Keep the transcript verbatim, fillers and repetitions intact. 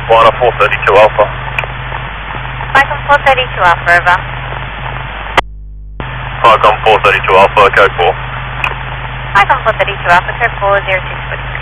One four thirty-two Alpha. Falcon four thirty-two Alpha, over. Falcon four thirty-two Alpha, code four. Falcon four thirty-two Alpha, code four zero six foot.